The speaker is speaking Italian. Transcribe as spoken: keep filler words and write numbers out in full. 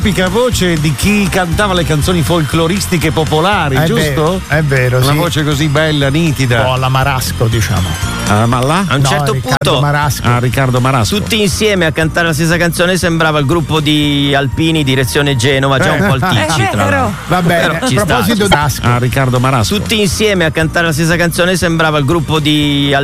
tipica voce di chi cantava le canzoni folcloristiche popolari, è giusto? Vero, è vero, una sì. voce così bella, nitida. Un po' alla Marasco, diciamo. Ah, ma là? A un No, certo Riccardo punto Marasco. Ah, Riccardo Marasco. tutti insieme a cantare la stessa canzone sembrava il gruppo di Alpini direzione Genova, già un po' alticci È tra vero. l'altro. Va bene, Però a ci sta, proposito ci sta. d'Asco. Ah, Riccardo Marasco. Tutti insieme a cantare la stessa canzone sembrava il gruppo di